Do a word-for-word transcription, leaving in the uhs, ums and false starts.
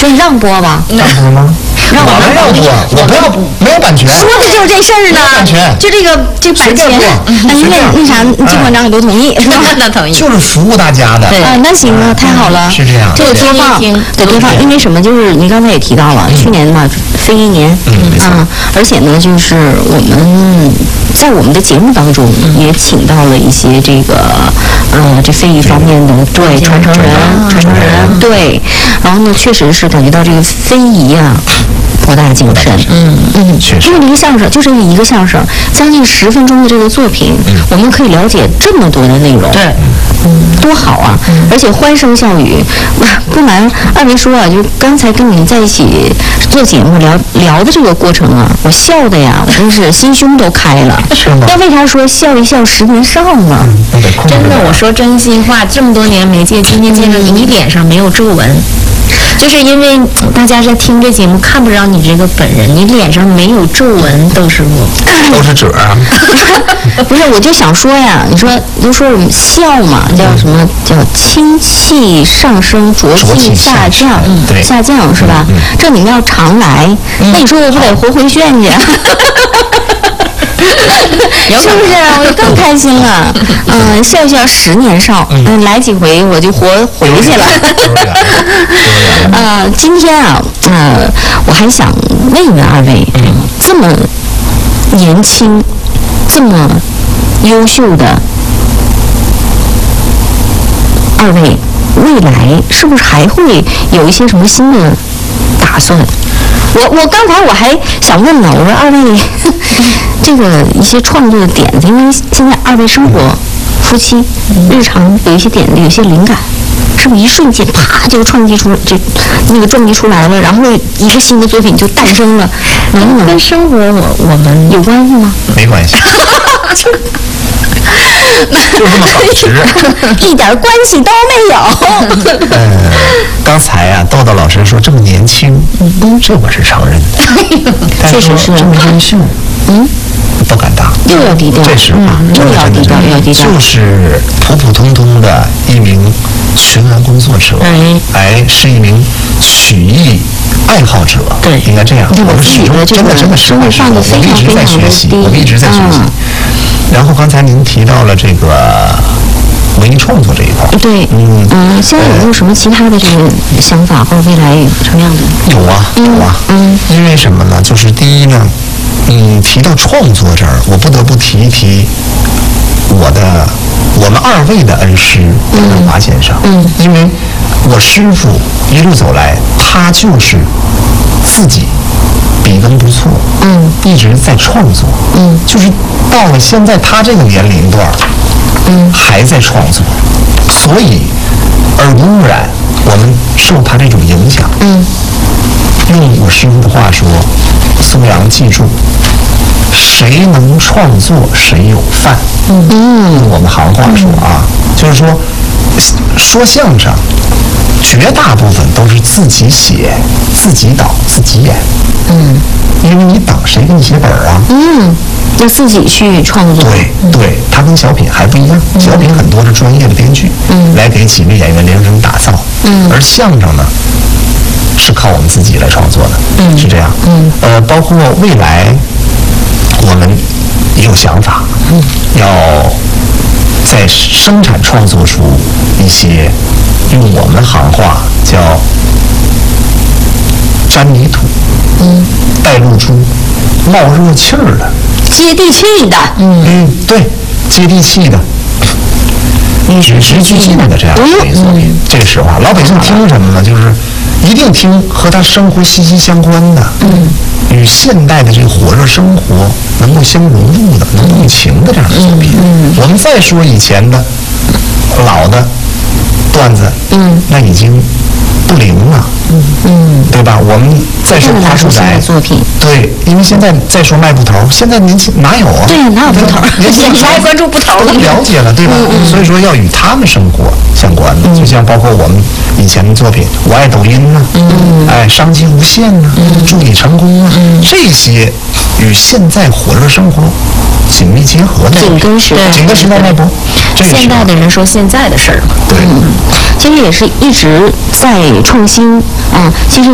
这让播吧？ 让播吗？ 让我们让播，我不要没有版权。 说的就是这事儿呢。 版权， 就这个这版权，那那那啥，金馆长你都同意是吧？ 那同意。 就是服务大家的。 啊，那行啊，太好了。 是这样。 这个多放，对多放，因为什么？就是您刚才也提到了，去年嘛，非遗年，啊，而且呢，就是我们在我们的节目当中也请到了一些这个呃这非遗方面的对传承人，传承人对，然后呢，确实是感觉到这个非遗啊。博大精深，嗯嗯， 确实， 因为一个相声就是一个相声，将近十分钟的这个作品，嗯、我们可以了解这么多的内容， 对， 嗯，多好啊！嗯、而且欢声笑语，不瞒二位说啊，就刚才跟你们在一起做节目聊聊的这个过程啊，我笑的呀，我真是心胸都开了。 是吗？ 那为啥说笑一笑十年少呢？ 嗯、 真的，我说真心话，这么多年没见，今天见着你，你脸上没有皱纹。就是因为大家在听这节目看不着你这个本人，你脸上没有皱纹，窦师傅都是褶啊。 不是，我就想说呀，你说都说我们笑嘛，叫什么叫清气上升，浊气下降， 对， 下降是吧？这你们要常来，那你说我不得活回旋去？是不是？我就更开心了。嗯，笑一笑十年少，嗯，来几回我就活回去了。呃，今天啊，呃，我还想问一问二位，这么年轻、这么优秀的二位，未来是不是还会有一些什么新的打算？我我刚才我还想问呢，我说二位这个一些创作的点子，因为现在二位生活夫妻日常有一些点子，有一些灵感，是不是一瞬间啪就创击出就那个撞击出来了，然后一个新的作品就诞生了？能不能跟生活我我们有关系吗？ 没关系。就这么保持， 一点关系都没有。 呃，刚才啊，豆豆老师说这么年轻，嗯，这我是承认的。 确实是这么优秀，嗯，不敢当， 又要低调， 这是啊， 又要低调，又要低调， 就是普普通通的一名巡栏工作者， 哎， 哎，是一名曲艺爱好者， 对， 应该这样。 我们始终真的真的是， 放的非常非常的低， 我们一直在学习。然后刚才您提到了这个文艺创作这一块， 对，嗯嗯，现在有没有什么其他的这个想法，或者未来有什么样的？ 有啊，有啊，嗯，因为什么呢？就是第一呢，嗯，提到创作这儿，我不得不提一提我的我们二位的恩师邓振华先生，嗯，因为我师傅一路走来，他就是自己笔耕不错，嗯，一直在创作，嗯，就是到了现在他这个年龄段，嗯，还在创作，所以耳濡目染，我们受他这种影响，嗯，用我师傅的话说，苏阳记住，谁能创作谁有饭，嗯，用我们行话说啊，就是说说相声。绝大部分都是自己写、自己导、自己演。嗯，因为你导谁给你写本啊？ 嗯，要自己去创作。 对对，它跟小品还不一样。嗯、小品很多是专业的编剧，嗯，来给几位演员量身打造。嗯，而相声呢，是靠我们自己来创作的。嗯，是这样。嗯，呃，包括未来，我们也有想法，嗯，要在生产创作出一些。用我们行话叫沾泥土，嗯，带露珠，冒热气儿的， 接地气的， 嗯嗯，对，接地气的，与时俱进的这样的一个作品。这个实话，老百姓听什么呢？就是一定听和他生活息息相关的，嗯，与现代的这个火热生活能够相融入的、能共情的这样的作品。嗯，我们再说以前的老的。段子，嗯，那已经不灵了，嗯嗯，对吧？我们再说花树宅作品， 对，因为现在再说卖布头，现在年轻哪有啊？ 对呀，哪有布头？ 谁还关注布头了？了解了，对吧？嗯嗯、所以说要与他们生活相关的，嗯、就像包括我们以前的作品，我爱抖音呐、啊，嗯，哎，商机无限呐、啊，嗯，助你成功啊，嗯，这些与现在火热生活紧密结合的， 紧跟时代， 紧跟时代脉搏。 现代的人说现在的事儿嘛， 对， 嗯，其实也是一直在创新啊。其实